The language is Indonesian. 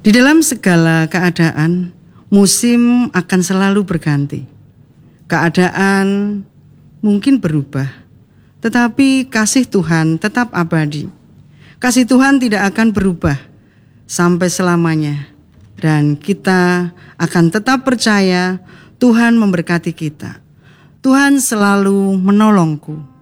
Di dalam segala keadaan, musim akan selalu berganti. Keadaan mungkin berubah, tetapi kasih Tuhan tetap abadi. Kasih Tuhan tidak akan berubah sampai selamanya. Dan kita akan tetap percaya Tuhan memberkati kita. Tuhan selalu menolongku.